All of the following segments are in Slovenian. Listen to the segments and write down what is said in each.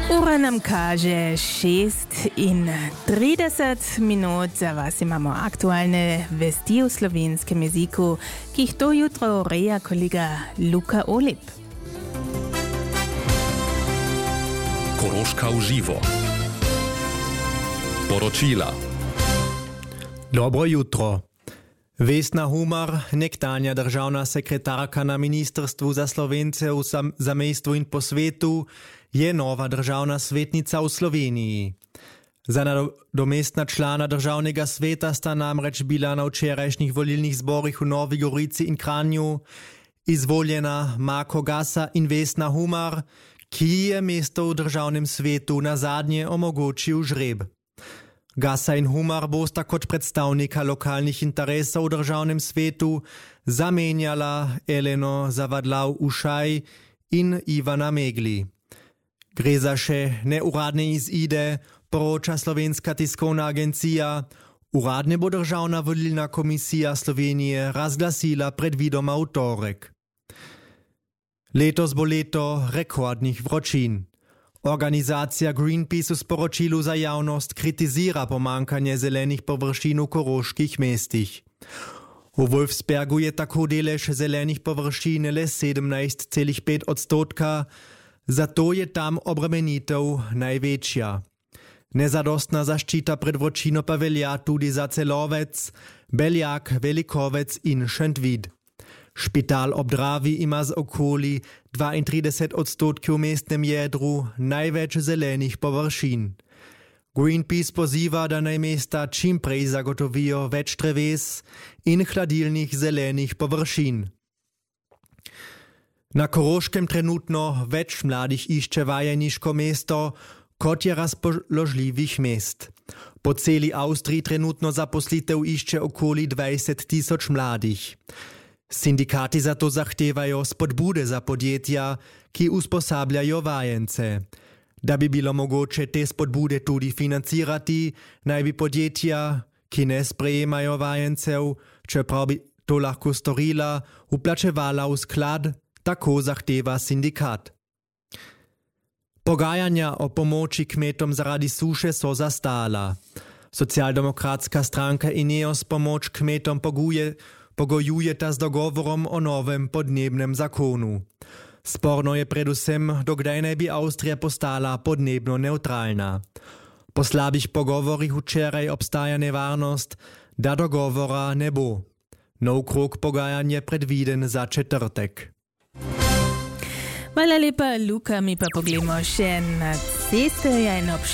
Ura nam kaže 6:30. Za vas imamo aktualne vesti v slovenskem jeziku, ki jih to jutro ureja kolega Luka Olip. Koroška v živo. Poročila. Dobro jutro. Vesna Humar, nekdanja državna sekretarka na Ministrstvu za Slovence v zamejstvu in po svetu, je nova državna svetnica v Sloveniji. Za nadomestna člana državnega sveta sta namreč bila na včerajšnjih volilnih zborih v Novi Gorici in Kranju izvoljena Mako Gasa in Vesna Humar, ki je mesto v državnem svetu nazadnje omogočil žreb. Gasa in Humar bosta kot predstavnika lokalnih interesov v državnem svetu zamenjala Eleno Zavadlav-Ušaj in Ivana Megli. Gre za še neuradne izide, poroča Slovenska tiskovna agencija. Uradne bo Državna volilna komisija Slovenije razglasila predvidoma v torek. Letos bo leto rekordnih vročin. Organizacija Greenpeace v sporočilu za javnost kritizira pomankanje zelenih površin v koroških mestih. V Wolfsbergu je tako delež zelenih površin le 17,5%, zato je tam obremenitev največja. Nezadostna zaščita pred vročino pa velja tudi za Celovec, Beljak, Velikovec in Šentvid. Špital ob Dravi ima z okoli 32% v mestnem jedru največ zelenih površin. Greenpeace poziva, da naj mesta čim prej zagotovijo več dreves in hladilnih zelenih površin. Na Koroškem trenutno več mladih išče vajeniško mesto, kot je razpoložljivih mest. Po celi Avstriji trenutno zaposlitev išče okoli 20,000 mladih. Sindikati zato zahtevajo spodbude za podjetja, ki usposabljajo vajence. Da bi bilo mogoče te spodbude tudi financirati, naj bi podjetja, ki ne sprejemajo vajencev, čeprav bi to lahko storila, vplačevala v sklad, tako zahteva sindikat. Pogajanja o pomoči kmetom zaradi suše so zastala. Socialdemokratska stranka Ineos pomoč kmetom pogojujeta z dogovorom o novem podnebnem zakonu. Sporno je predvsem, dokdaj naj bi Avstrija postala podnebno neutralna. Po slabih pogovorih včeraj obstaja nevarnost, da dogovora ne bo. Nov krog pogajanj je predviden za četrtek. Hvala lepa, Luka, mi pa pogledamo še na ceste. In ob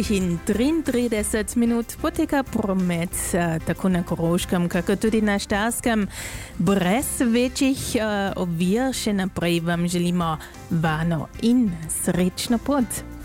6:33 poteka promet tako na Koroškem, kako tudi na Štajerskem. Brez večjih ovir še naprej vam želimo varno in srečno pot.